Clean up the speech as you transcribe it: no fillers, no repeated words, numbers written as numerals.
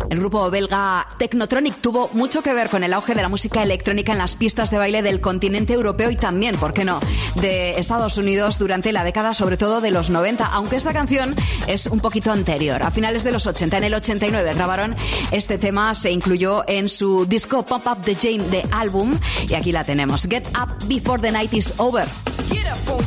El grupo belga Technotronic tuvo mucho que ver con el auge de la música electrónica en las pistas de baile del continente europeo y también, ¿por qué no?, de Estados Unidos durante la década, sobre todo de los 90, aunque esta canción es un poquito anterior. A finales de los 80, en el 89, grabaron este tema, se incluyó en su disco Pump Up the Jam de álbum, y aquí la tenemos. Get Up Before the Night is Over.